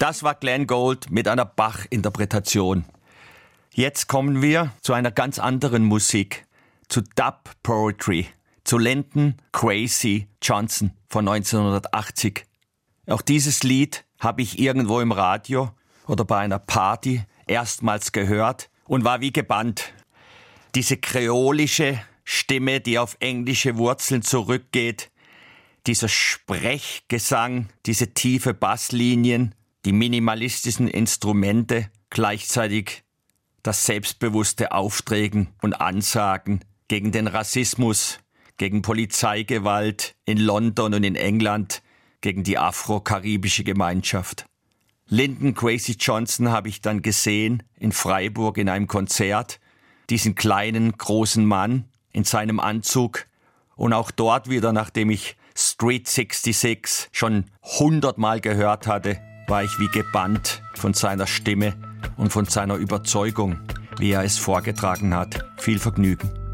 Das war Glenn Gould mit einer Bach-Interpretation. Jetzt kommen wir zu einer ganz anderen Musik, zu Dub Poetry, zu Linton Kwesi Johnson von 1980. Auch dieses Lied habe ich irgendwo im Radio oder bei einer Party erstmals gehört und war wie gebannt. Diese kreolische Stimme, die auf englische Wurzeln zurückgeht, dieser Sprechgesang, diese tiefe Basslinien, die minimalistischen Instrumente, gleichzeitig das selbstbewusste Auftreten und Ansagen gegen den Rassismus, gegen Polizeigewalt in London und in England, gegen die afro-karibische Gemeinschaft. Linton Kwesi Johnson habe ich dann gesehen in Freiburg in einem Konzert, diesen kleinen, großen Mann in seinem Anzug und auch dort wieder, nachdem ich Street 66 schon 100-mal gehört hatte, war ich wie gebannt von seiner Stimme und von seiner Überzeugung, wie er es vorgetragen hat. Viel Vergnügen.